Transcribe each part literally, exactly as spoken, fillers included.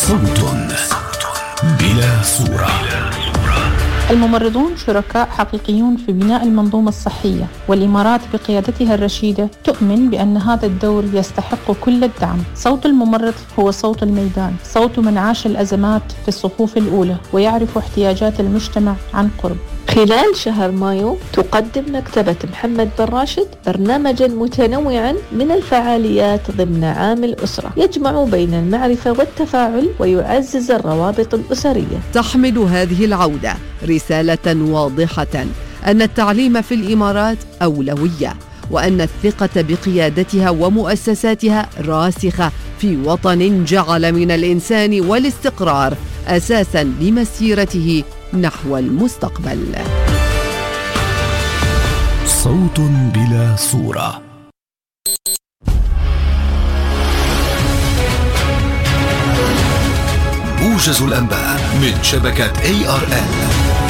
صوت بلا صورة. الممرضون شركاء حقيقيون في بناء المنظومة الصحية، والإمارات بقيادتها الرشيدة تؤمن بأن هذا الدور يستحق كل الدعم. صوت الممرض هو صوت الميدان، صوت من عاش الأزمات في الصفوف الأولى ويعرف احتياجات المجتمع عن قرب. خلال شهر مايو تقدم مكتبة محمد بن راشد برنامجا متنوعا من الفعاليات ضمن عام الأسرة، يجمع بين المعرفة والتفاعل ويعزز الروابط الأسرية. تحمل هذه العودة رسالة واضحة أن التعليم في الإمارات أولوية، وأن الثقة بقيادتها ومؤسساتها راسخة في وطن جعل من الإنسان والاستقرار أساساً لمسيرته نحو المستقبل. صوت بلا صورة. موجز الأنباء من شبكة إيه آر إن.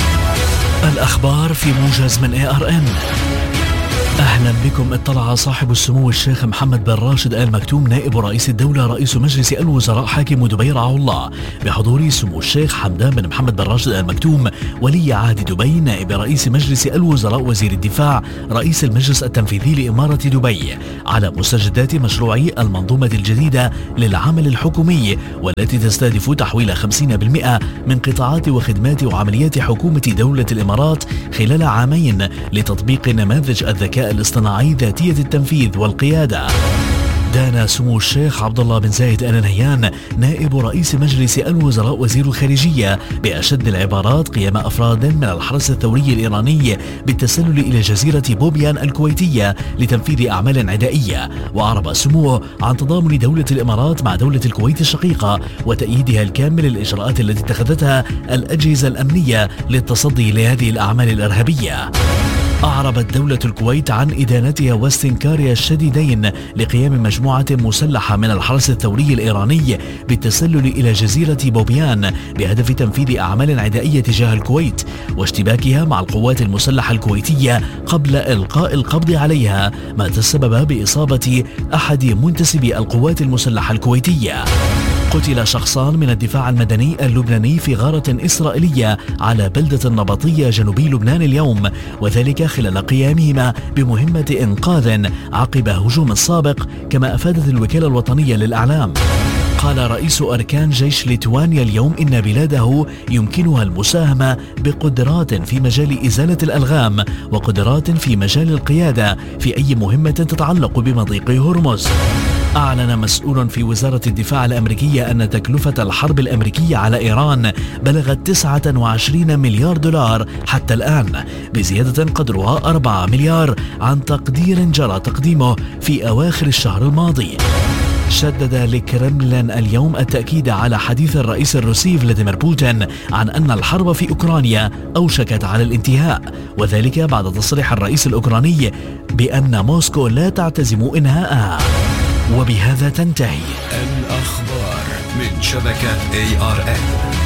الأخبار في موجز من إيه آر إن. أهلا بكم. اطلع صاحب السمو الشيخ محمد بن راشد آل مكتوم نائب رئيس الدولة رئيس مجلس الوزراء حاكم دبي رعاه الله بحضور سمو الشيخ حمدان بن محمد بن راشد آل مكتوم ولي عهد دبي نائب رئيس مجلس الوزراء وزير الدفاع رئيس المجلس التنفيذي لإمارة دبي على مستجدات مشروع المنظومة الجديدة للعمل الحكومي، والتي تستهدف تحويل خمسين بالمئة من قطاعات وخدمات وعمليات حكومة دولة الإمارات خلال عامين لتطبيق نماذج الذكاء الاصطناعي ذاتية التنفيذ والقيادة. دان سمو الشيخ عبد الله بن زايد آل نهيان نائب رئيس مجلس الوزراء وزير الخارجية بأشد العبارات قيام أفراد من الحرس الثوري الإيراني بالتسلل إلى جزيرة بوبيان الكويتية لتنفيذ أعمال عدائية، وأعرب سموه عن تضامن دولة الإمارات مع دولة الكويت الشقيقة وتأييدها الكامل للإجراءات التي اتخذتها الأجهزة الأمنية للتصدي لهذه الأعمال الإرهابية. أعربت دولة الكويت عن إدانتها واستنكارها الشديدين لقيام مجموعة مسلحة من الحرس الثوري الإيراني بالتسلل إلى جزيرة بوبيان بهدف تنفيذ أعمال عدائية تجاه الكويت واشتباكها مع القوات المسلحة الكويتية قبل إلقاء القبض عليها، ما تسبب بإصابة أحد منتسبي القوات المسلحة الكويتية. قتل شخصان من الدفاع المدني اللبناني في غارة إسرائيلية على بلدة النبطية جنوبي لبنان اليوم، وذلك خلال قيامهما بمهمة إنقاذ عقب هجوم سابق، كما أفادت الوكالة الوطنية للإعلام. قال رئيس أركان جيش ليتوانيا اليوم إن بلاده يمكنها المساهمة بقدرات في مجال إزالة الألغام وقدرات في مجال القيادة في أي مهمة تتعلق بمضيق هرمز. أعلن مسؤول في وزارة الدفاع الأمريكية أن تكلفة الحرب الأمريكية على إيران بلغت تسعة وعشرين مليار دولار حتى الآن، بزيادة قدرها أربعة مليار عن تقدير جرى تقديمه في أواخر الشهر الماضي. شدد الكرملين اليوم التأكيد على حديث الرئيس الروسي فلاديمير بوتين عن أن الحرب في أوكرانيا أوشكت على الانتهاء، وذلك بعد تصريح الرئيس الأوكراني بأن موسكو لا تعتزم إنهاءها. وبهذا تنتهي الأخبار من شبكة إيه آر إن.